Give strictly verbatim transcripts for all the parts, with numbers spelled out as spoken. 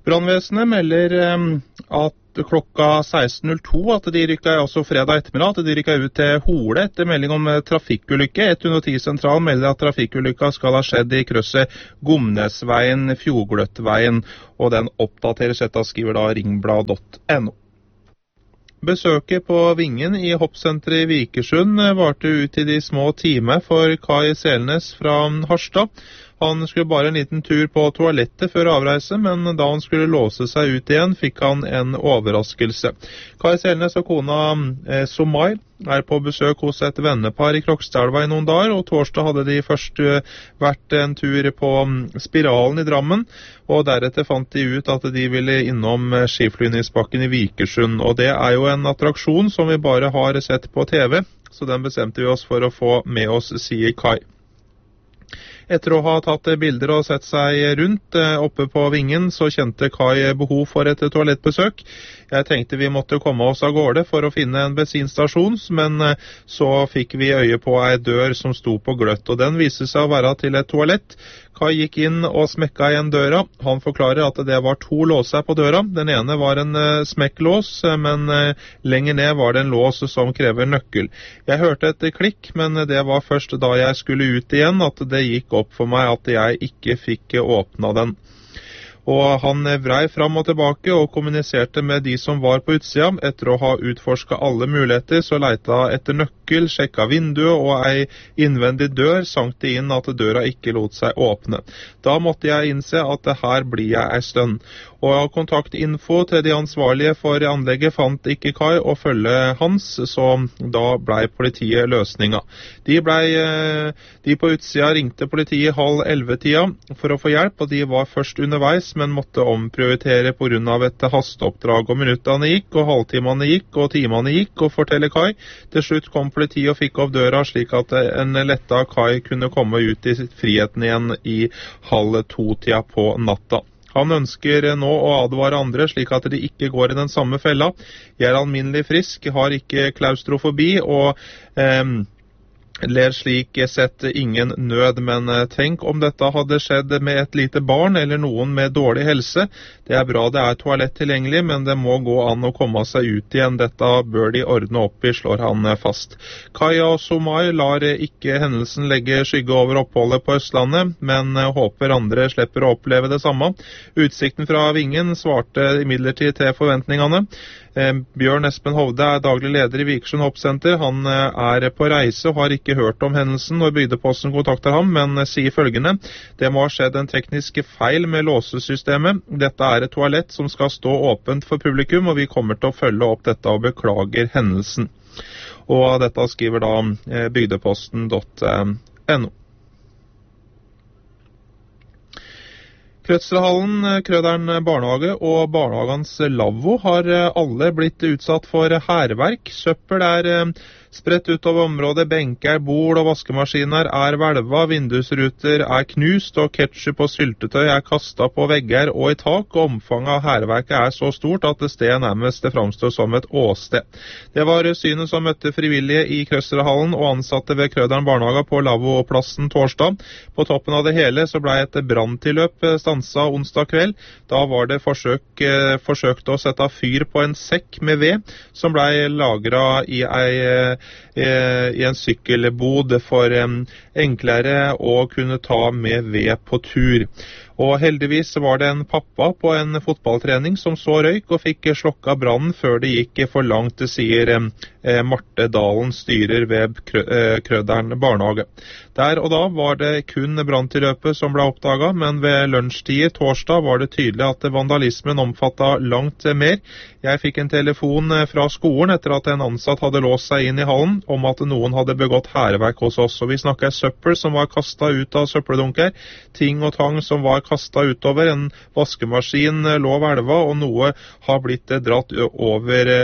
Brannvesenet melder at klokka seksten null to at de rykket, altså fredag ettermiddag, at de rykket ut til Hole etter melding om trafikkulykke. ett hundre og ti sentral melder at trafikkulykka skal ha skjedd i krysset Gomnesveien, Fjordgløttveien, og den oppdateres. Dette skriver da ringblad punktum no. Besøket på Vingen i hoppsenteret i Vikersund varte ut i de små timer for Kai Selnes fra Harstad. Han skulle bare en liten tur på toalettet før avreise, men da han skulle låse seg ut igjen, fikk han en overraskelse. Kai Selnes og kona eh, Somai er på besøk hos et vennepar i Krokstadelva i noen dager, og torsdag hadde de først uh, vært en tur på um, Spiralen i Drammen, og deretter fant de ut at de ville innom uh, skiflyvningsbakken i Vikersund, og det er jo en attraksjon som vi bare har sett på T V, så den bestemte vi oss for å få med oss, sier Kai. Etter å ha tatt bilder og sett seg rundt oppe på Vingen, så kjente Kai behov for et toalettbesøk. Jeg tenkte vi måtte komme oss av gårde for å finne en bensinstasjon, men så fikk vi øye på ei dør som sto på gløtt, og den viste seg å være til et toalett. Kai gikk inn og smekka igjen døra. Han forklarer at det var to låser på døra. Den ene var en smekklås, men lenger ned var det en lås som krever nøkkel. Jeg hørte et klikk, men det var først da jeg skulle ut igjen at det gikk opp for meg at jeg ikke fikk åpna den. Og han vrei fram og tilbake og kommuniserte med de som var på utsida. Etter å ha utforsket alle muligheter, så leita etter nøkkel, sjekka vinduet og ei innvendig dør, sank det inn at døra ikke lot seg åpne. Da måtte jeg innse at her blir jeg ei stund. Og av kontaktinfo til de ansvarlige for anlegget fant ikke Kai og følge hans, så da blei politiet løsninga. De, ble, de på utsida ringte politiet halv elleve-tida for å få hjelp, og de var først underveis, men måtte omprioritere på grunn av et hasteoppdrag, og minuttene gikk, og halvtimene gikk, og timene gikk, og forteller Kai. Til slutt kom politiet og fikk opp døra, slik at en letta Kai kunne komme ut i friheten igjen i halv to-tida på natta. Han ønsker nå å advare andre, slik at de ikke går i den samme fella. Jeg er alminnelig frisk, har ikke klaustrofobi, og eh, ler slik sett ingen nød, men tenk om dette hadde skjedd med et lite barn eller noen med dårlig helse. Det er bra det er toalett tilgjengelig, men det må gå an å komme seg ut igjen. Dette bør de ordne opp i, slår han fast. Kai og Somai lar ikke hendelsen legge skygge over oppholdet på Østlandet, men håper andre slipper å oppleve det samme. Utsikten fra Vingen svarte imidlertid til forventningene. Bjørn Espen Hovde er daglig leder i Vikersund Hoppsenter. Han er på reise og har ikke hørt om hendelsen når Bygdeposten kontakter ham, men sier følgende: det må ha skjedd en teknisk feil med låsesystemet. Dette er et toalett som skal stå åpent for publikum, og vi kommer til å følge opp dette og beklager hendelsen. Og dette skriver da bygdeposten punktum no. Krødshallen, Krøderen barnehage og barnehagens lavvo har alle blitt utsatt for hærverk. Søppel er spredt utover området, benker, bord og vaskemaskiner er hvelva, vindusruter er knust, og ketchup og syltetøy er kastet på vegger og i tak, og omfanget av hærverket er så stort at det stedet nærmest framstår som et åsted. Det var synet som møtte frivillige i Krødshallen og ansatte ved Krøderen barnehage på lavvoplassen torsdag. På toppen av det hele så ble et branntilløp stansa onsdag kveld. Da var det forsøk, forsøkt å sette fyr på en sekk med ved, som ble lagret i ei i en sykkelbod for enklere å kunne ta med ved på tur. Og heldigvis var det en pappa på en fotballtrening som så røyk og fikk slokka brannen før det gikk for langt, sier eh, Marte Dalen, styrer ved Krøderen barnehage. Der og da var det kun branntilløpet som ble oppdaget, men ved lunsjtid torsdag var det tydelig at vandalismen omfattet langt mer. Jeg fikk en telefon fra skolen etter at en ansatt hadde låst seg inn i hallen om at noen hadde begått hærverk hos oss. Og vi snakket søppel som var kastet ut av søppeldunker, ting og tang som var kastet utover, en vaskemaskin lå hvelva, og noe har blitt dratt over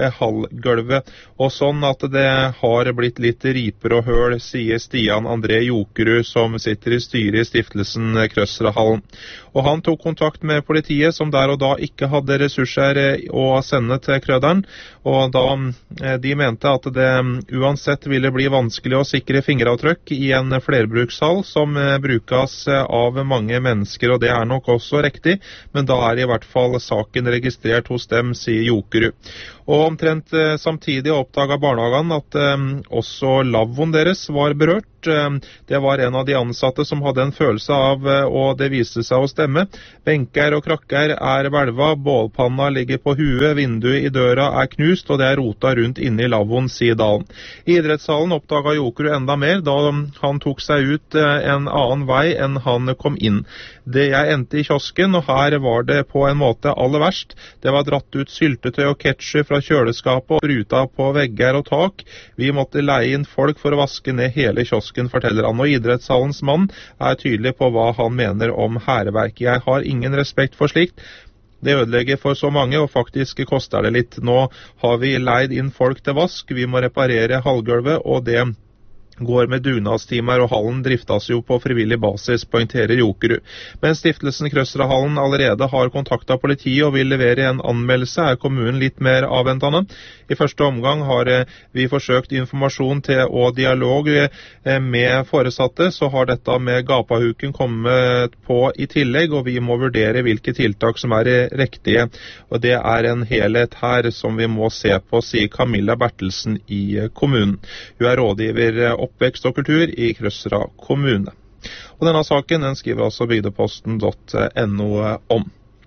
hallgulvet. Og sånn at det har blitt litt riper og høl, sier Stian André Jokerud, som sitter i styret i stiftelsen Krøsrahallen. Og han tok kontakt med politiet, som der og da ikke hadde ressurser å sende til Krøderen, og da de mente at det uansett ville bli vanskelig å sikre fingeravtrykk i en flerbrukshall som brukes av mange mennesker, og det er nok også riktig, men da er i hvert fall saken registrert hos dem, sier Jokerud. Og omtrent samtidig oppdaget barnehagen at eh, også lavvoen deres var berørt. Det var en av de ansatte som hadde en følelse av, og det viste seg å stemme. Benker og krakker er hvelva, bålpanna ligger på huet, vinduet i døra er knust, og det er rota rundt inne i lavvoen, sier Dalen. I idrettshallen oppdaget Jokerud enda mer da han tok seg ut en annen vei enn han kom inn. Det jeg endte i kiosken, og her var det på en måte aller verst. Det var dratt ut syltetøy og ketchup fra kjøleskapet og spruta på vegger og tak. Vi måtte leie inn folk for å vaske ned hele kiosken, forteller han. Og idrettshallens mann er tydelig på hva han mener om hærverk. Jeg har ingen respekt for slikt. Det ødelegger for så mange, og faktisk koster det litt. Nå har vi leid inn folk til vask, vi må reparere hallgulvet, og det går med dugnadstimer, og hallen driftes jo på frivillig basis, poengterer Jokerud. Men stiftelsen Krøsrahallen allerede har kontaktet politiet og vil levere en anmeldelse, er kommunen litt mer avventende. I første omgang har vi forsøkt informasjon til og dialog med foresatte, så har dette med gapahuken kommet på i tillegg, og vi må vurdere hvilke tiltak som er riktige. Og det er en helhet her som vi må se på, sier Camilla Bertelsen i kommunen. Hun er rådgiver oppvekst og kultur i Krøsra kommune. Og denne saken den skriver altså bygdeposten punktum no om.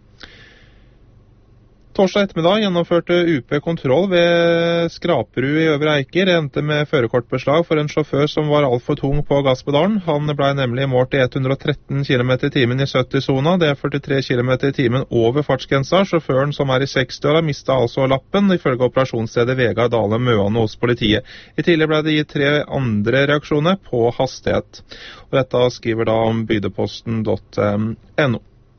Torsdag ettermiddag gjennomførte U P kontroll ved Skraperud i Øvre Eiker. Det endte med førerkortbeslag for en sjåfør som var alt for tung på gasspedalen. Han ble nemlig målt i hundre og tretten kilometer i timen i sytti-sona. Det er førtitre kilometer i timen over fartsgrensa. Sjåføren, som er i seksti-åra, mistet altså lappen, ifølge operasjonsstedet Vegard Dale Møane hos politiet. I tillegg ble det gitt tre andre reaksjoner på hastighet. Og dette skriver da om bygdeposten punktum no.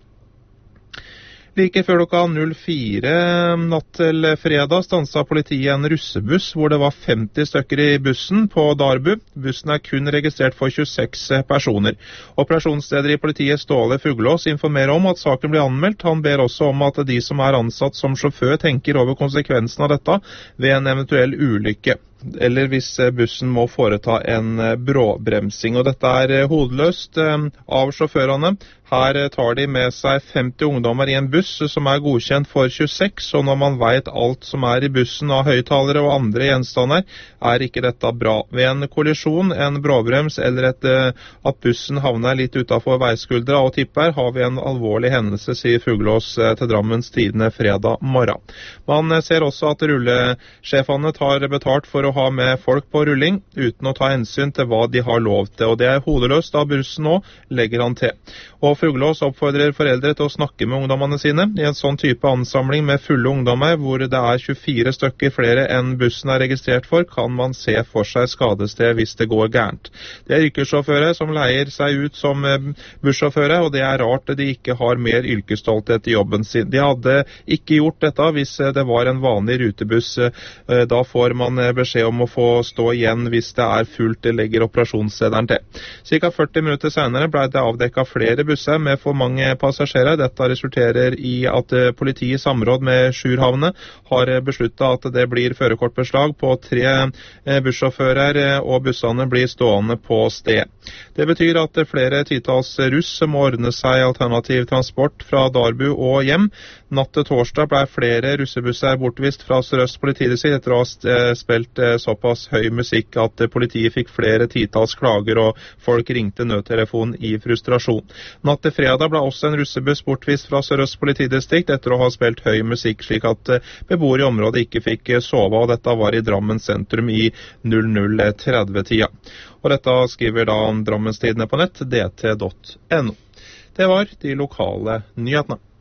Like før klokka null fire natt til fredag stanset politiet en russebuss hvor det var femti stykker i bussen på Darbu. Bussen er kun registrert for tjueseks personer. Operasjonsleder i politiet Ståle Fuglås informerer om at saken blir anmeldt. Han ber også om at de som er ansatt som sjåfør tenker over konsekvensen av dette ved en eventuell ulykke, eller hvis bussen må foreta en bråbremsing. Og dette er hodeløst av sjåførene. Her tar de med seg femti ungdommer i en buss som er godkjent for tjueseks, og når man vet alt som er i bussen av høyttalere og andre gjenstander, er ikke dette bra. Ved en kollisjon, en bråbrems eller et, at bussen havner litt utenfor veiskuldra og tipper, har vi en alvorlig hendelse, sier Fuglås til Drammens Tidende fredag morgen. Man ser også at rullesjefene tar betalt for å ha med folk på rulling, uten å ta hensyn til hva de har lov til, og det er hodeløst av bussen nå, legger han til. Og Fuglås oppfordrer foreldre til å snakke med ungdommene sine. I en sånn type ansamling med fulle ungdommer, hvor det er tjuefire stykker flere enn bussen er registrert for, kan man se for seg skadested hvis det går gærent. Det er yrkessjåfører som leier seg ut som bussjåfører, og det er rart at de ikke har mer yrkesstolthet i jobben sin. De hadde ikke gjort dette hvis det var en vanlig rutebuss. Da får man beskjed om å få stå igjen hvis det er fullt, det legger operasjonslederen til. Cirka førti minutter senere ble det avdekket flere busser med for mange passasjerer. Dette resulterer i at politiet i samråd med Sjurhavne har besluttet at det blir førerkortbeslag på tre bussjåfører, og bussene blir stående på sted. Det betyr at flere titalls russ må ordne seg alternativ transport fra Darbu og hjem. Natt til torsdag ble flere russebusser bortvist fra Sør-Øst politidistrikt etter å ha spilt såpass høy musikk at politiet fikk flere titalls klager, og folk ringte nødtelefonen i frustrasjon. Natt til fredag ble også en russebuss bortvist fra Sør-Øst politidistrikt etter å ha spilt høy musikk, slik at beboere i området ikke fikk sove, og dette var i Drammen sentrum i null null tretti-tida. Og dette skriver da Drammens Tidende på nett, d t punktum no. Det var de lokale nyhetene.